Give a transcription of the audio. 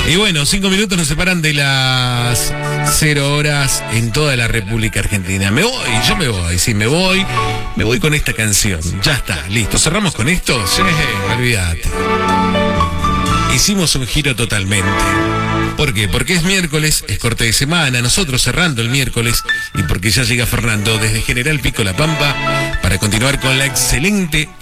Y bueno, 5 minutos nos separan de las 0 horas en toda la República Argentina. Yo me voy, sí, me voy con esta canción. Ya está, listo. ¿Cerramos con esto? Sí, olvídate. Hicimos un giro totalmente. ¿Por qué? Porque es miércoles, es corte de semana, nosotros cerrando el miércoles y porque ya llega Fernando desde General Pico La Pampa para continuar con la excelente